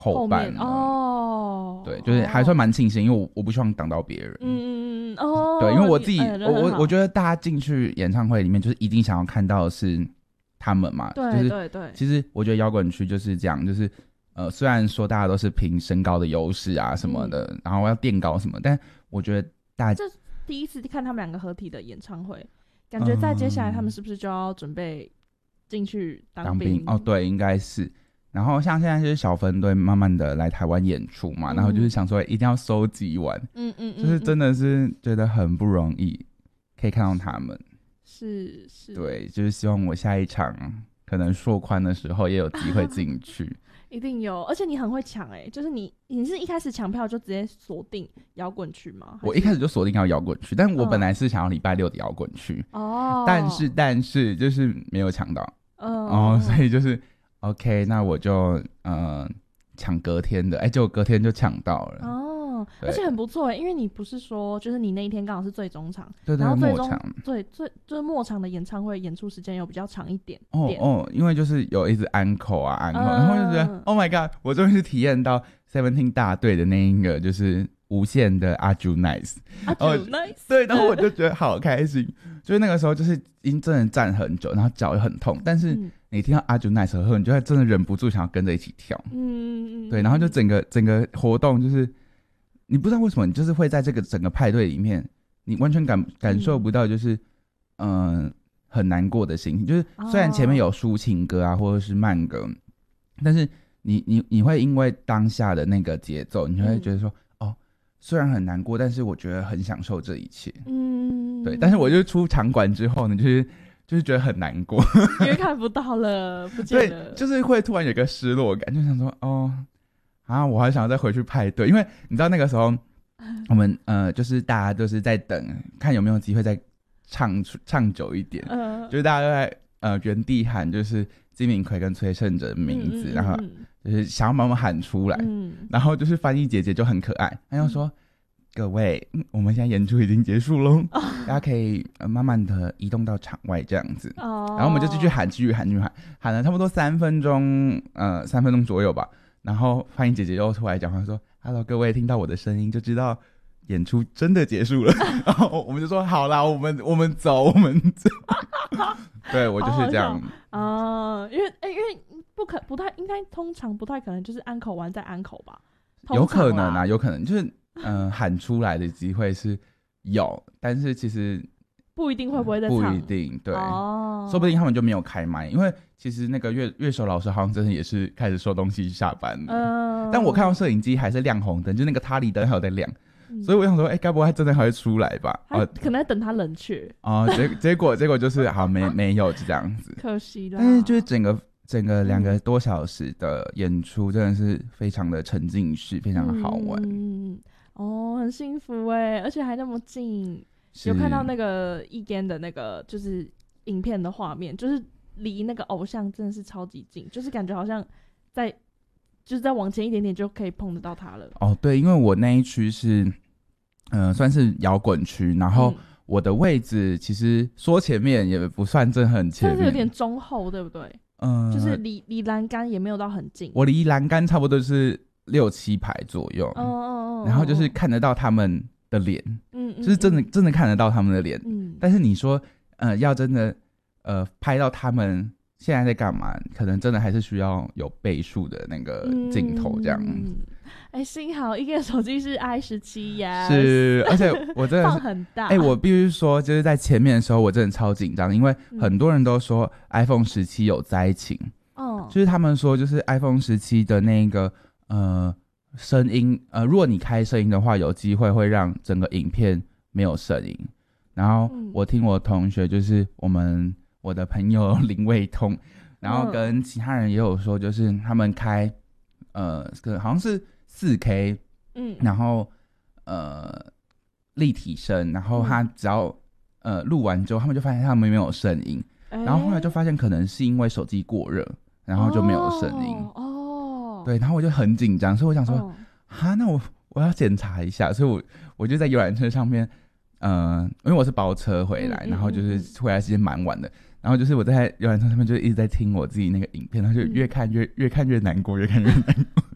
后半哦， 对，就是还算蛮庆幸，因为我不希望挡到别人。对，因为我自己，我觉得大家进去演唱会里面，就是一定想要看到的是他们嘛。 对对对。 其实我觉得摇滚区就是这样，就是虽然说大家都是凭身高的优势啊什么的，然后要垫高什么，但我觉得大家这第一次看他们两个合体的演唱会，感觉在接下来他们是不是就要准备进去当兵？ 哦，对，应该是。然后像现在就是小分队慢慢的来台湾演出嘛，然后就是想说一定要收集完，就是真的是觉得很不容易，可以看到他们， 是， 对，就是希望我下一场可能硕宽的时候也有机会进去， 一定有，而且你很会抢就是你是一开始抢票就直接锁定摇滚区吗？ 我一开始就锁定要摇滚区，但我本来是想要礼拜六的摇滚区，但是就是没有抢到，所以就是。OK， 那我就抢隔天的，结果隔天就抢到了而且很不错因为你不是说就是你那一天刚好是最终场， 对， 然后末场， 对，就是末场的演唱会演出时间又比较长一点因为就是有一直安口，然后就觉得 Oh my God， 我终于是体验到 Seventeen 大队的那一个就是无限的阿朱 nice， 对，然后我就觉得好开心，就是那个时候就是已经真的站很久，然后脚又很痛，但是你听到阿朱 nice 的时候，你就会真的忍不住想要跟着一起跳，对，然后就整个活动就是你不知道为什么，你就是会在这个整个派对里面，你完全感受不到就是很难过的心情，就是虽然前面有抒情歌啊或者是慢歌，但是你会因为当下的那个节奏，你就会觉得说虽然很难过，但是我觉得很享受这一切。对。但是我就出场馆之后呢，就是觉得很难过， 因为看不到了，不见了。 对，就是会突然有个失落感，就想说我还想要再回去派对，因为你知道那个时候我们就是大家都是在等看有没有机会再唱久一点，就是大家都在原地喊就是金敏奎跟崔胜哲的名字，然后就是想要把我们喊出来，然后就是翻译姐姐就很可爱，她就说各位我们现在演出已经结束咯，大家可以慢慢的移动到场外这样子，然后我们就继续喊喊了差不多3分钟3分钟左右吧，然后翻译姐姐又出来讲话说 Hello 各位，听到我的声音就知道演出真的结束了，然后我们就说好啦，我们走对，我就是这样因为不太应该，通常不太可能就是安口完再安口吧， 有可能有可能就是喊出来的机会是有，但是其实不一定会不会再唱， 不一定，对，说不定他们就没有开麦，因为其实那个乐手老师好像真的也是开始收东西下班了，但我看到摄影机还是亮红灯，就那个他离灯还有在亮，所以我想说该不会他真的还会出来吧， 可能在等他冷却结果就是好没有就这样子， 可惜啦。 但是就是整个2个多小时的演出真的是非常的沉浸式，非常的好玩， 很幸福而且还那么近，有看到那个EGAN的那个就是影片的画面，就是离那个偶像真的是超级近，就是感觉好像再往前一点点就可以碰得到他了。 对，因为我那一区是算是摇滚区，然后我的位置其实说前面也不算真的很前面， 但是有点中后，对不对？就是离栏杆也没有到很近， 我离栏杆差不多是6-7排左右，然后就是看得到他们的脸，就是真的看得到他们的脸，但是你说要真的拍到他们现在在干嘛，可能真的还是需要有倍数的那个镜头这样子。 幸好一个手机是 i17 呀， 是，而且我真的放很大。 我必须说，就是在前面的时候，我真的超紧张，因为很多人都说 iPhone 17有灾情，就是他们说，就是 iPhone 17的那个声音，如果你开声音的话，有机会会让整个影片没有声音。然后我听我同学，就是我的朋友林卫通，然后跟其他人也有说，就是他们开好像是4K，然后立体声，然后他只要录完之后，他们就发现他们没有声音，然后后来就发现可能是因为手机过热，然后就没有声音。对，然后我就很紧张，所以我想说，那我要检查一下，所以我就在游览车上面，因为我是包车回来，然后就是回来时间蛮晚的。然后就是我在游览车上面就一直在听我自己那个影片，然后就越看越难过，越看越难过。